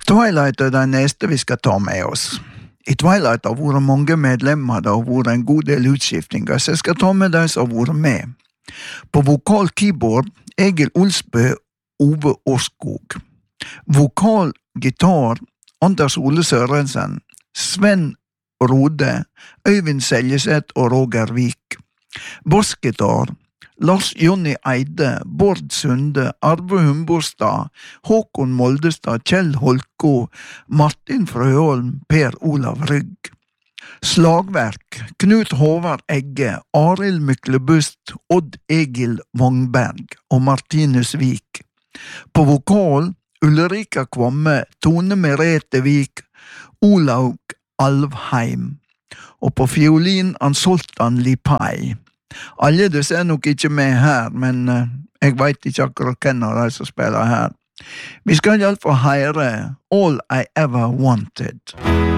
Twilight er det neste vi skal ta med oss. I Twilight har vært mange medlemmer, det har vært en god del utskiftinger, så jeg skal ta med de som har vært med. På vokal keyboard, Egil Olsbø, Ove Årskog. Vokal gitar, Anders Ole Sørensen, Sven Rode, Øyvind Seljeseth og Roger Vik. Bassgitar, Lars Jonny Eide, Bård Sunde, Arve Humborstad, Håkon Moldestad, Kjell Holko, Martin Frøholm, Per Olav Rygg. Slagverk, Knut Håvard Egge, Arild Myklebust, Odd Egil Vangberg og Martinus Vik. På vokal, Ulrika Kvamme, Tone Merete Vik, Olaug Alvheim. Og på fiolin, Ansoltan Lipai. Alle disse er nok ikke med her, men jeg vet ikke akkurat hvem av de som spiller her. Vi skal i alle fall høre All I Ever Wanted.